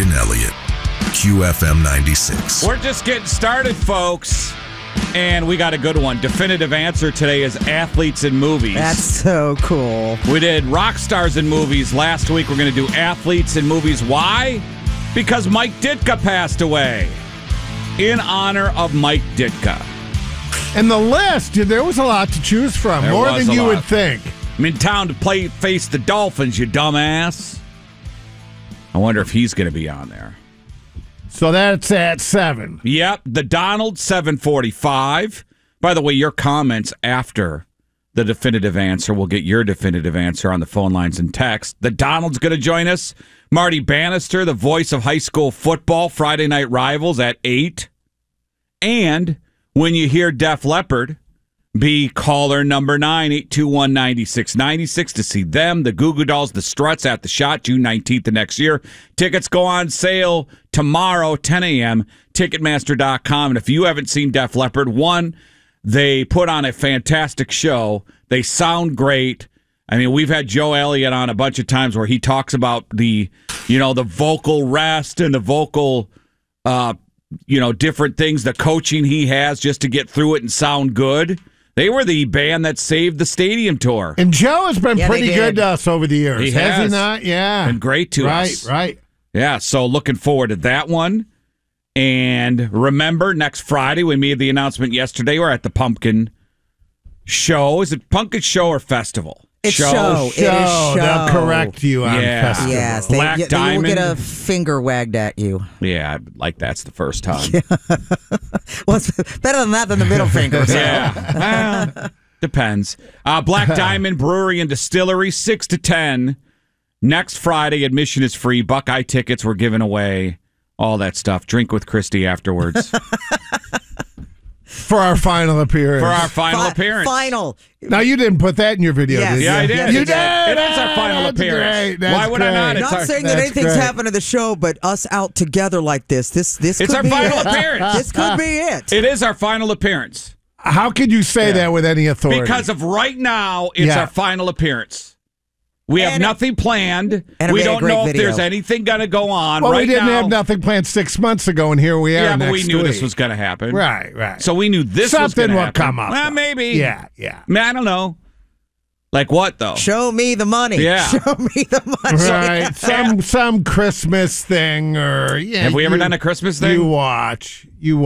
and Elliott, QFM 96. We're just getting started, folks. And we got a good one. Definitive answer today is athletes in movies. That's so cool. We did rock stars in movies last week. We're going to do athletes in movies. Why? Because Mike Ditka passed away. In honor of Mike Ditka. And the list, there was a lot to choose from. There more was than a you lot. would think. I'm in town to face the Dolphins, you dumbass. I wonder if he's going to be on there. So that's at 7. Yep, the Donald, 7:45. By the way, your comments after the definitive answer will get your definitive answer on the phone lines and text. The Donald's going to join us. Marty Bannister, the voice of high school football, Friday Night Rivals at 8. And when you hear Def Leppard, be caller number 9, 821-9696 to see them, the Goo Goo Dolls, the Struts at the Shot, June 19th of next year. Tickets go on sale tomorrow, 10 a.m., Ticketmaster.com. And if you haven't seen Def Leppard, one, they put on a fantastic show. They sound great. I mean, we've had Joe Elliott on a bunch of times where he talks about the vocal rest and the vocal, different things, the coaching he has just to get through it and sound good. They were the band that saved the stadium tour. And Joe has been pretty good to us over the years. He has he has. not? Yeah. Been great to us. Right. Yeah, so looking forward to that one. And remember, next Friday, we made the announcement yesterday, we're at the Pumpkin Show. Is it Pumpkin Show or Festival? It's show. It is show. They'll correct you on festival. Yes, Black they Diamond. will get a finger wagged at you. Yeah, like that's the first time. Well, it's better than that than the middle finger. So. Yeah, well, depends. Black Diamond Brewery and Distillery, 6 to 10. Next Friday, admission is free. Buckeye tickets were given away. All that stuff. Drink with Christy afterwards. For our final appearance. Appearance. Final. Now, you didn't put that in your video, Yes. did you? Yeah, I did. You did? It is our final That's appearance. great. Why would I not? That's It's Not our- saying that that's anything's great. happened to the show, but us out together like this could It's be our final it. appearance. This could be it. It is our final appearance. How could you say that with any authority? Because of right now, it's our final appearance. We have And nothing planned. and We we had a don't great know if video. there's anything going to go on well, right we didn't now. have nothing planned 6 months ago, and here we are. Yeah, but we next knew week. this was going to happen. Right. So we knew this was Something going to will happen. come up. Well, though. maybe. Yeah. I mean, I don't know. Like what, though? Show me the money. Yeah. Show me the money. Right. Some Christmas thing or Have we ever done a Christmas thing? You watch.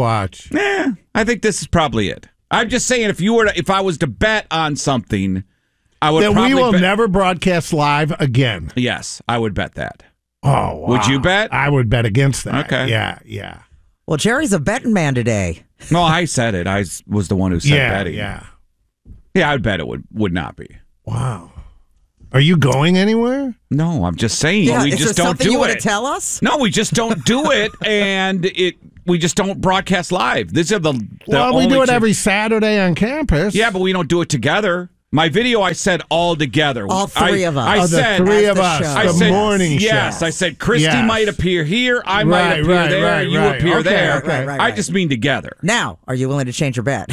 I think this is probably it. I'm just saying, if I was to bet on something, I would That probably we will bet. never broadcast live again. Yes, I would bet that. Oh, wow. Would you bet? I would bet against that. Okay. Yeah. Well, Jerry's a betting man today. No, I said it. I was the one who said betting. Yeah. Yeah, I would bet it would not be. Wow. Are you going anywhere? No, I'm just saying we is just there don't something do you want it. to tell us? No, we just don't do it, and we just don't broadcast live. These are the Well, we only do it two- every Saturday on campus. Yeah, but we don't do it together. My video, I said all together. All three of us. I Oh, the said three As of the us. show. The I said, morning show. yes, I said Christy Yes. might appear here. I might appear right, there. right, you right. appear Okay, there. okay. Right. I just mean together. Now, are you willing to change your bet?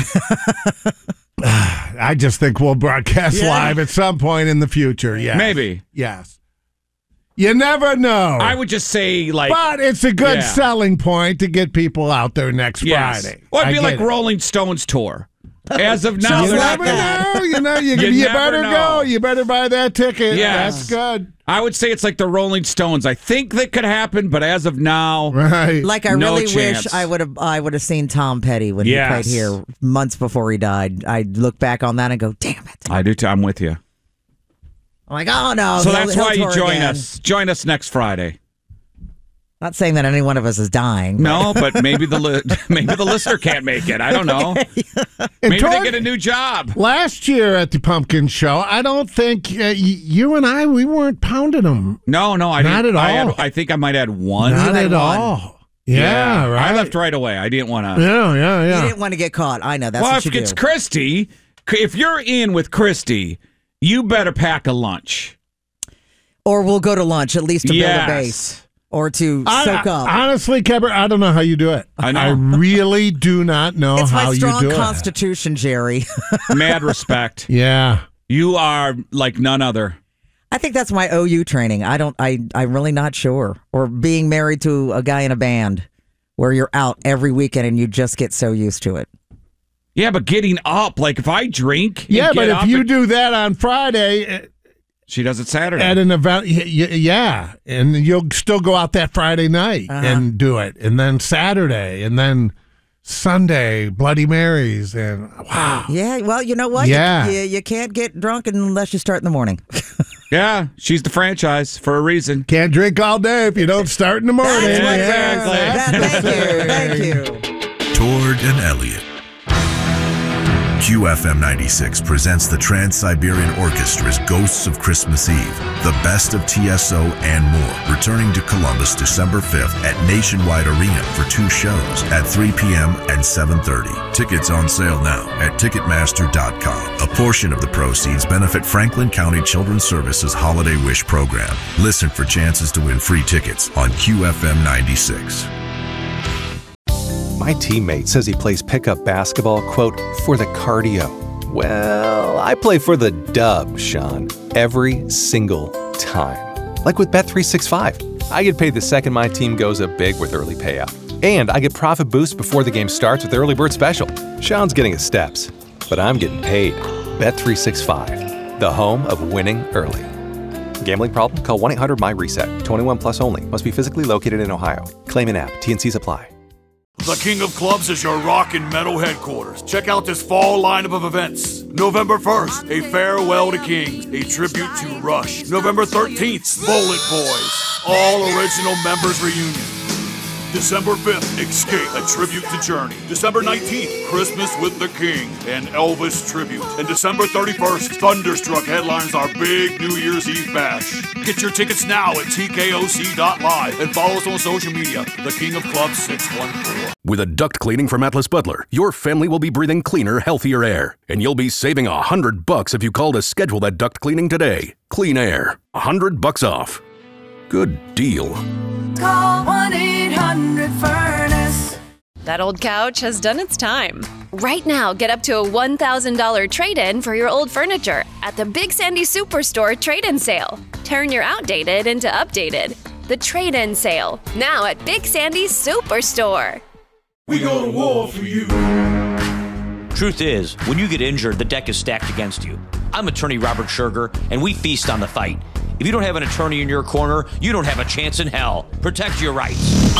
I just think we'll broadcast Yeah. live at some point in the future. Yes. Maybe. Yes. You never know. I would just say but it's a good Yeah. selling point to get people out there next yes. Friday. Well, it'd I be like get it. Rolling Stones tour. As of now, You they're never not- know. You You never better know. go. You better buy that ticket. Yes. That's good. I would say it's like the Rolling Stones. I think that could happen, but as of now, Right. Like I No really chance. wish I would have seen Tom Petty when he Yes. played here months before he died. I look back on that and go, damn it. I do too. I'm with you. I'm like, oh no. So he'll- that's he'll why you tour join again. us. Join us next Friday. Not saying that any one of us is dying. but- No, but maybe the listener can't make it. I don't know. And Maybe they toward- get a new job. Last year at the Pumpkin Show, I don't think you and I, we weren't pounding them. No, I Not didn't. at all. I think I might add one. Not had at one. all. Yeah, right. I left right away. I didn't want to. Yeah. You didn't want to get caught. I know. That's Well, what if you it's do. Christy, if you're in with Christy, you better pack a lunch. Or we'll go to lunch, at least to build a Yes. base. Or to soak up. Honestly, Kebber, I don't know how you do it. I know. I really do not know It's how my you strong do constitution, Jerry. Mad respect. it. Yeah. You are like none other. I think that's my OU training. I'm really not sure. Or being married to a guy in a band where you're out every weekend and you just get so used to it. Yeah, but getting up, like if I drink. Yeah, but if you do that on Friday. She does it Saturday. At an event, yeah. And you'll still go out that Friday night and do it. And then Saturday. And then Sunday, Bloody Marys. And wow. Yeah, well, you know what? Yeah. You can't get drunk unless you start in the morning. Yeah, she's the franchise for a reason. Can't drink all day if you don't start in the morning. Thank you. Tord and Elliott. QFM 96 presents the Trans-Siberian Orchestra's Ghosts of Christmas Eve, the best of TSO and more, returning to Columbus December 5th at Nationwide Arena for 2 shows at 3 p.m. and 7:30. Tickets on sale now at Ticketmaster.com. A portion of the proceeds benefit Franklin County Children's Services Holiday Wish Program. Listen for chances to win free tickets on QFM 96. My teammate says he plays pickup basketball, quote, for the cardio. Well, I play for the dub, Sean, every single time. Like with Bet365. I get paid the second my team goes up big with early payout. And I get profit boost before the game starts with the early bird special. Sean's getting his steps, but I'm getting paid. Bet365, the home of winning early. Gambling problem? Call 1-800-MY-RESET. 21 plus only. Must be physically located in Ohio. Claim in app. T&Cs apply. The King of Clubs is your rock and metal headquarters. Check out this fall lineup of events. November 1st, a farewell to Kings, a tribute to Rush. November 13th, Bullet Boys, all original members reunion. December 5th, Escape, a tribute to Journey. December 19th, Christmas with the King, an Elvis tribute. And December 31st, Thunderstruck headlines our big New Year's Eve bash. Get your tickets now at TKOC.live and follow us on social media, The King of Clubs 614. With a duct cleaning from Atlas Butler, your family will be breathing cleaner, healthier air. And you'll be saving $100 if you call to schedule that duct cleaning today. Clean air. $100 off. Good deal. Call 1-800-FURNACE. That old couch has done its time. Right now, get up to a $1,000 trade-in for your old furniture at the Big Sandy Superstore trade-in sale. Turn your outdated into updated. The trade-in sale, now at Big Sandy Superstore. We go to war for you. Truth is, when you get injured, the deck is stacked against you. I'm attorney Robert Scherger, and we feast on the fight. If you don't have an attorney in your corner, you don't have a chance in hell. Protect your rights.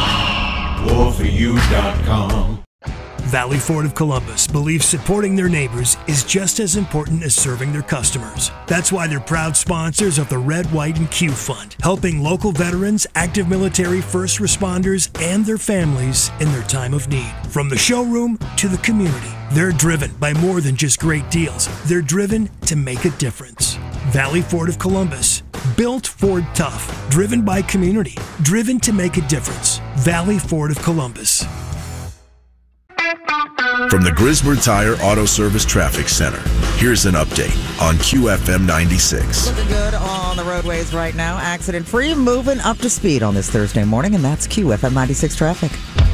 WarForYou.com. Valley Ford of Columbus believes supporting their neighbors is just as important as serving their customers. That's why they're proud sponsors of the Red, White, and Q Fund, helping local veterans, active military, first responders, and their families in their time of need. From the showroom to the community, they're driven by more than just great deals. They're driven to make a difference. Valley Ford of Columbus, built Ford tough, driven by community, driven to make a difference. Valley Ford of Columbus. From the Griswold Tire Auto Service Traffic Center, here's an update on QFM 96. Looking good on the roadways right now. Accident-free, moving up to speed on this Thursday morning, and that's QFM 96 traffic.